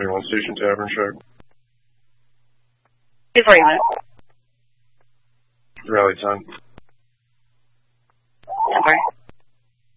21 Station Tavern Shack. 241. Rally 10. Number.